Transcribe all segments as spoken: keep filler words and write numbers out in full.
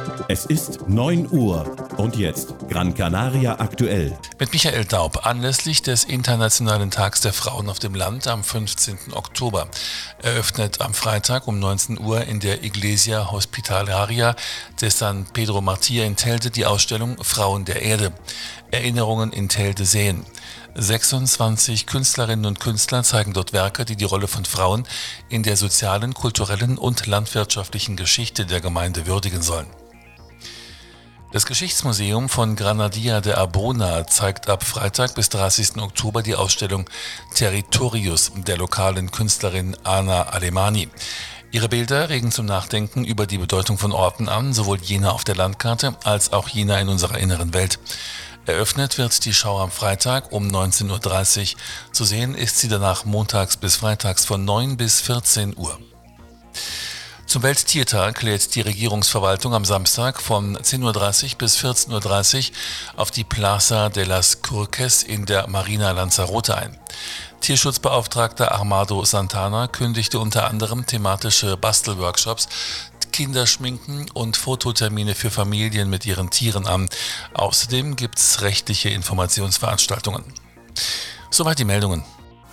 Es ist neun Uhr und jetzt Gran Canaria aktuell. Mit Michael Daub. Anlässlich des Internationalen Tags der Frauen auf dem Land am fünfzehnten Oktober eröffnet am Freitag um neunzehn Uhr in der Iglesia Hospitalaria de San Pedro Martir in Telde die Ausstellung Frauen der Erde. Erinnerungen in Telde sehen. sechsundzwanzig Künstlerinnen und Künstler zeigen dort Werke, die die Rolle von Frauen in der sozialen, kulturellen und landwirtschaftlichen Geschichte der Gemeinde würdigen sollen. Das Geschichtsmuseum von Granadilla de Arbona zeigt ab Freitag bis dreißigsten Oktober die Ausstellung Territorius der lokalen Künstlerin Ana Alemani. Ihre Bilder regen zum Nachdenken über die Bedeutung von Orten an, sowohl jener auf der Landkarte als auch jener in unserer inneren Welt. Eröffnet wird die Schau am Freitag um neunzehn Uhr dreißig. Zu sehen ist sie danach montags bis freitags von neun bis vierzehn Uhr. Zum Welttiertag lädt die Regierungsverwaltung am Samstag von zehn Uhr dreißig bis vierzehn Uhr dreißig auf die Plaza de las Curques in der Marina Lanzarote ein. Tierschutzbeauftragter Armando Santana kündigte unter anderem thematische Bastelworkshops, Kinderschminken und Fototermine für Familien mit ihren Tieren an. Außerdem gibt es rechtliche Informationsveranstaltungen. Soweit die Meldungen.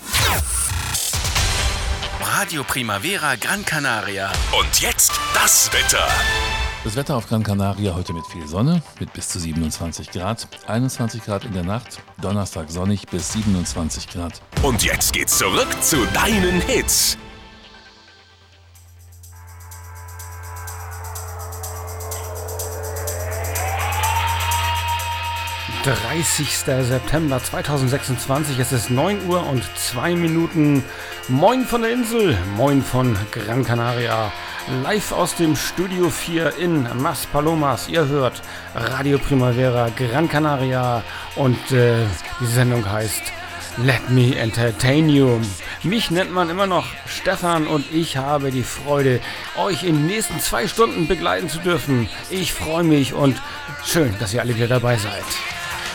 Radio Primavera Gran Canaria. Und jetzt das Wetter. Das Wetter auf Gran Canaria heute mit viel Sonne, mit bis zu siebenundzwanzig Grad, einundzwanzig Grad in der Nacht, Donnerstag sonnig bis siebenundzwanzig Grad. Und jetzt geht's zurück zu deinen Hits. dreißigster September zweitausendsechsundzwanzig, es ist neun Uhr und zwei Minuten. Moin von der Insel, moin von Gran Canaria. Live aus dem Studio vier in Maspalomas. Ihr hört Radio Primavera Gran Canaria und äh, die Sendung heißt Let Me Entertain You. Mich nennt man immer noch Stefan und ich habe die Freude, euch in den nächsten zwei Stunden begleiten zu dürfen. Ich freue mich und schön, dass ihr alle wieder dabei seid.